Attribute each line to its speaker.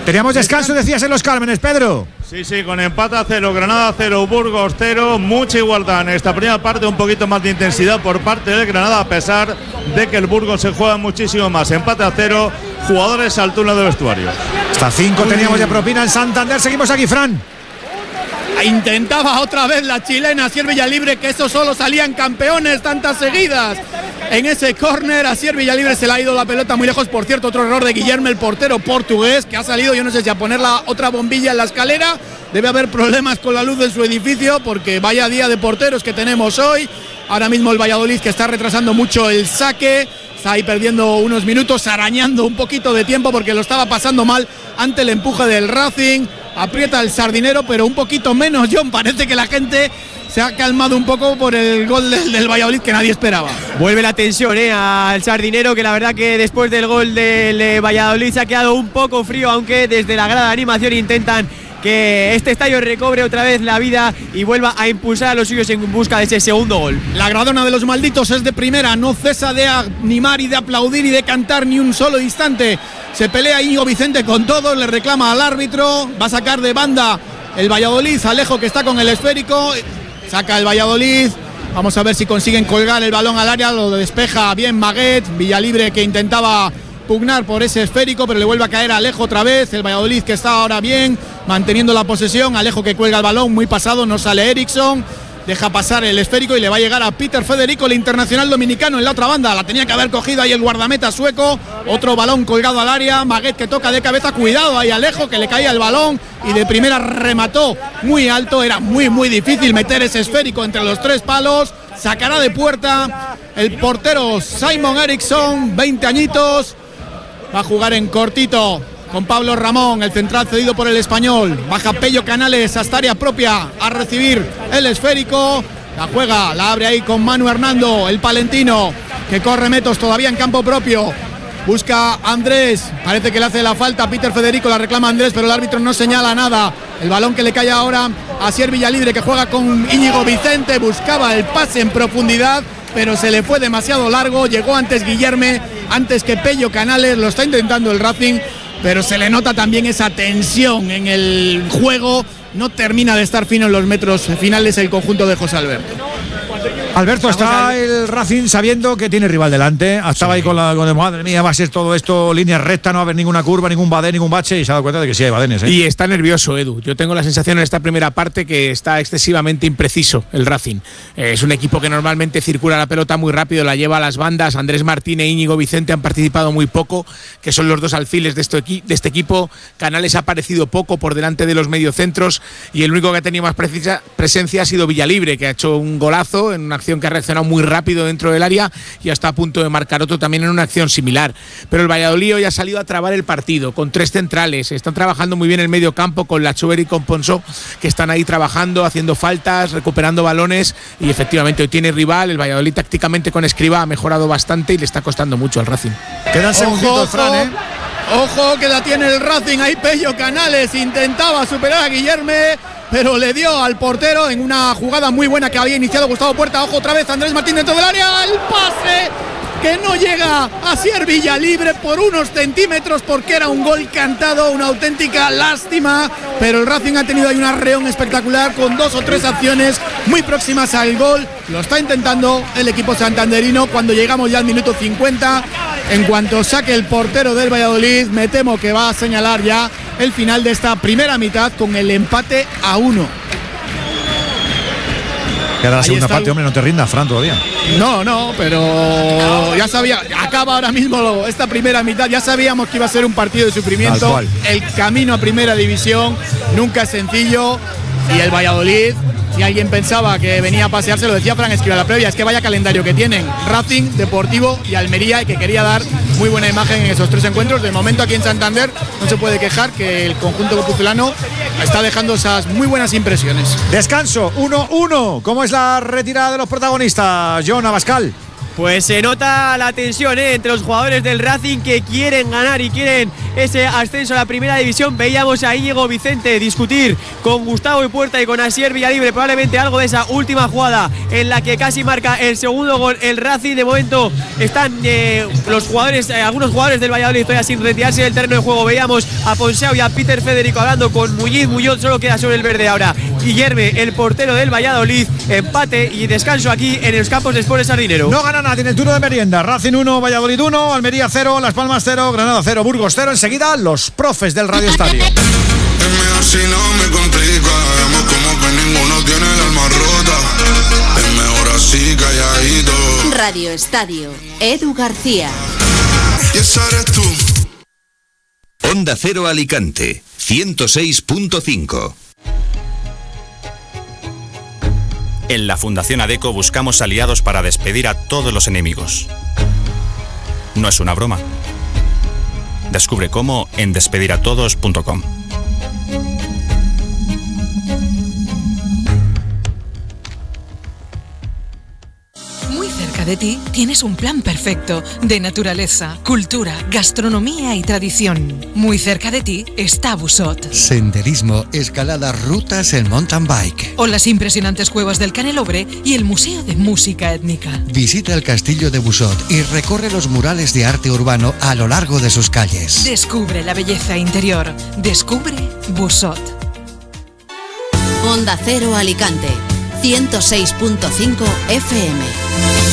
Speaker 1: Teníamos descanso, decías, en Los Cármenes, Pedro.
Speaker 2: Sí, con empate a 0, Granada 0, Burgos 0, mucha igualdad en esta primera parte, un poquito más de intensidad por parte del Granada, a pesar de que el Burgos se juega muchísimo más. Empate a 0, jugadores al túnel de vestuario.
Speaker 1: Hasta 5 teníamos de propina en Santander. Seguimos aquí, Fran.
Speaker 3: Intentaba otra vez la chilena Asier Villalibre, que eso solo salían campeones tantas seguidas. En ese córner, Asier Villalibre se le ha ido la pelota muy lejos. Por cierto, otro error de Guillermo, el portero portugués, que ha salido, yo no sé si a poner la otra bombilla en la escalera. Debe haber problemas con la luz de su edificio, porque vaya día de porteros que tenemos hoy. Ahora mismo el Valladolid, que está retrasando mucho el saque, está ahí perdiendo unos minutos, arañando un poquito de tiempo porque lo estaba pasando mal ante el empuje del Racing. Aprieta el Sardinero, pero un poquito menos, John. Parece que la gente se ha calmado un poco por el gol del Valladolid, que nadie esperaba.
Speaker 4: Vuelve la tensión al Sardinero, que la verdad que después del gol del Valladolid se ha quedado un poco frío, aunque desde la grada de animación intentan que este estadio recobre otra vez la vida y vuelva a impulsar a los suyos en busca de ese segundo gol.
Speaker 3: La gradona de los malditos es de primera, no cesa de animar y de aplaudir y de cantar ni un solo instante. Se pelea Íñigo Vicente con todos, le reclama al árbitro, va a sacar de banda el Valladolid, Alejo, que está con el esférico, saca el Valladolid. Vamos a ver si consiguen colgar el balón al área, lo despeja bien Maguet. Villalibre, que intentaba pugnar por ese esférico, pero le vuelve a caer a Alejo otra vez. El Valladolid, que está ahora bien, manteniendo la posesión. Alejo, que cuelga el balón, muy pasado, no sale Eriksson, deja pasar el esférico y le va a llegar a Peter Federico, el internacional dominicano, en la otra banda. La tenía que haber cogido ahí el guardameta sueco. Otro balón colgado al área. Maguet, que toca de cabeza, cuidado ahí Alejo, que le caía el balón y de primera remató muy alto. Era muy difícil meter ese esférico entre los tres palos. Sacará de puerta el portero Simon Eriksson, 20 añitos. Va a jugar en cortito con Pablo Ramón, el central cedido por el Español. Baja Pello Canales hasta área propia a recibir el esférico. La juega, la abre ahí con Manu Hernando, el palentino, que corre metros todavía en campo propio. Busca Andrés, parece que le hace la falta a Peter Federico, la reclama Andrés, pero el árbitro no señala nada. El balón que le cae ahora a Asier Villalibre, que juega con Íñigo Vicente. Buscaba el pase en profundidad, pero se le fue demasiado largo. Llegó antes Guillerme, antes que Pello Canales. Lo está intentando el Racing, pero se le nota también esa tensión en el juego. No termina de estar fino en los metros finales el conjunto de José Alberto.
Speaker 1: Alberto, está el Racing sabiendo que tiene rival delante. Estaba ahí con madre mía, va a ser todo esto línea recta, no va a haber ninguna curva, ningún badén, ningún bache, y se ha dado cuenta de que sí hay badenes, ¿eh?
Speaker 5: Y está nervioso, Edu. Yo tengo la sensación en esta primera parte que está excesivamente impreciso el Racing. Es un equipo que normalmente circula la pelota muy rápido, la lleva a las bandas. Andrés Martín e Íñigo Vicente han participado muy poco, que son los dos alfiles de este equipo. Canales ha aparecido poco por delante de los mediocentros, y el único que ha tenido más presencia ha sido Villalibre, que ha hecho un golazo en una acción que ha reaccionado muy rápido dentro del área y está a punto de marcar otro también en una acción similar. Pero el Valladolid hoy ha salido a trabar el partido con tres centrales. Están trabajando muy bien el medio campo con Lachover y con Ponsó, que están ahí trabajando, haciendo faltas, recuperando balones, y efectivamente hoy tiene rival. El Valladolid tácticamente con Escribá ha mejorado bastante y le está costando mucho al Racing.
Speaker 1: Quedan segunditos, Fran, ¿eh?
Speaker 3: Ojo que la tiene el Racing, ahí Pello Canales intentaba superar a Guillerme, pero le dio al portero en una jugada muy buena que había iniciado Gustavo Puerta. Ojo otra vez Andrés Martín dentro del área, el pase que no llega a Asier Villalibre por unos centímetros, porque era un gol cantado, una auténtica lástima, pero el Racing ha tenido ahí un arreón espectacular con dos o tres acciones muy próximas al gol. Lo está intentando el equipo santanderino cuando llegamos ya al minuto 50. En cuanto saque el portero del Valladolid, me temo que va a señalar ya el final de esta primera mitad con el empate a 1.
Speaker 1: Queda la segunda parte, hombre, no te rindas, Fran, todavía.
Speaker 3: No, pero ya sabía, acaba ahora mismo esta primera mitad, ya sabíamos que iba a ser un partido de sufrimiento. El camino a primera división nunca es sencillo, y el Valladolid, si alguien pensaba que venía a pasearse, lo decía Fran Escribá en la previa, es que vaya calendario que tienen Racing, Deportivo y Almería, y que quería dar muy buena imagen en esos tres encuentros. De momento aquí en Santander no se puede quejar, que el conjunto guipuzcoano está dejando esas muy buenas impresiones.
Speaker 1: Descanso, 1-1. ¿Cómo es la retirada de los protagonistas, John Abascal?
Speaker 4: Pues se nota la tensión entre los jugadores del Racing que quieren ganar y quieren ese ascenso a la primera división. Veíamos a Íñigo Vicente discutir con Gustavo Puerta y con Asier Villalibre probablemente algo de esa última jugada en la que casi marca el segundo gol el Racing. De momento están los jugadores, algunos jugadores del Valladolid todavía sin retirarse del terreno de juego. Veíamos a Ponseu y a Peter Federico hablando con Muñoz, solo queda sobre el verde ahora Guillerme, el portero del Valladolid. Empate y descanso aquí en los campos de Sport Sardinero.
Speaker 1: No gana nadie en el turno de merienda. Racing 1, Valladolid 1, Almería 0, Las Palmas 0, Granada 0, Burgos 0. Enseguida los profes del Radio Estadio.
Speaker 6: Es mejor si no me complica, vemos como que ninguno tiene el alma rota. Es mejor así calladito.
Speaker 7: Radio Estadio, Edu García.
Speaker 6: Y esa eres tú.
Speaker 8: Onda Cero Alicante, 106.5.
Speaker 9: En la Fundación ADECO buscamos aliados para despedir a todos los enemigos. No es una broma. Descubre cómo en despediratodos.com.
Speaker 10: Muy cerca de ti tienes un plan perfecto de naturaleza, cultura, gastronomía y tradición. Muy cerca de ti está Busot.
Speaker 11: Senderismo, escalada, rutas en mountain bike.
Speaker 10: O las impresionantes cuevas del Canelobre y el Museo de Música Étnica.
Speaker 11: Visita el castillo de Busot y recorre los murales de arte urbano a lo largo de sus calles.
Speaker 10: Descubre la belleza interior. Descubre Busot.
Speaker 7: Onda Cero Alicante, 106.5 FM.